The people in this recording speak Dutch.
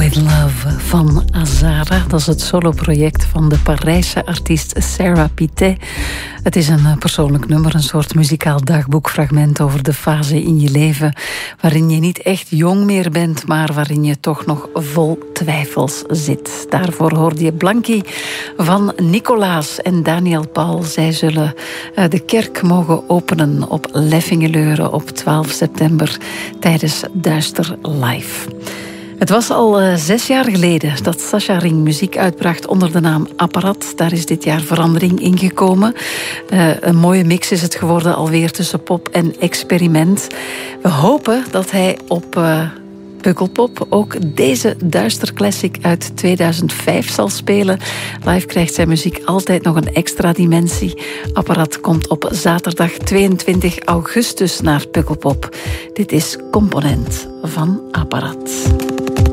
With Love van Azara. Dat is het soloproject van de Parijse artiest Sarah Pité. Het is een persoonlijk nummer, een soort muzikaal dagboekfragment over de fase in je leven waarin je niet echt jong meer bent, maar waarin je toch nog vol twijfels zit. Daarvoor hoorde je Blanky van Nicolaas en Daniel Paul. Zij zullen de kerk mogen openen op Leffingeleuren op 12 september tijdens Duister Live. Het was al 6 jaar geleden dat Sascha Ring muziek uitbracht onder de naam Apparat. Daar is dit jaar verandering in gekomen. Een mooie mix is het geworden alweer tussen pop en experiment. We hopen dat hij op Pukkelpop ook deze duisterclassic uit 2005 zal spelen. Live krijgt zijn muziek altijd nog een extra dimensie. Apparat komt op zaterdag 22 augustus naar Pukkelpop. Dit is Component van Apparat.